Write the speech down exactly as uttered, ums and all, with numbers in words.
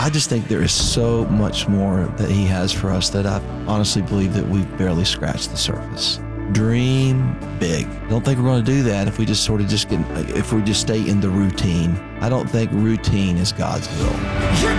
I just think there is so much more that he has for us that I honestly believe that we've barely scratched the surface. Dream big. I don't think we're going to do that if we just sort of just get, if we just stay in the routine. I don't think routine is God's will.